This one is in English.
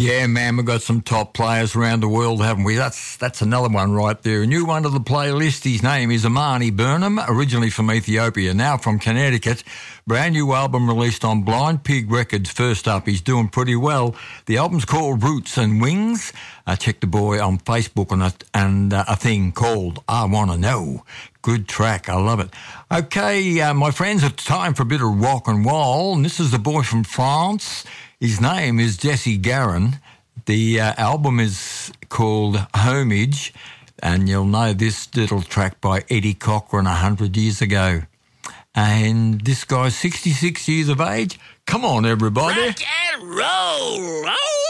Yeah, man, we've got some top players around the world, haven't we? That's another one right there. A new one to the playlist. His name is Amani Burnham, originally from Ethiopia, now from Connecticut. Brand new album released on Blind Pig Records. First up, he's doing pretty well. The album's called Roots and Wings. Check the boy on Facebook and a thing called I Wanna Know. Good track, I love it. Okay, my friends, it's time for a bit of rock and roll. And this is the boy from France. His name is Jesse Garin. The album is called Homage, and you'll know this little track by Eddie Cochran 100 years ago. And this guy's 66 years of age. Come on, everybody. Rock and roll!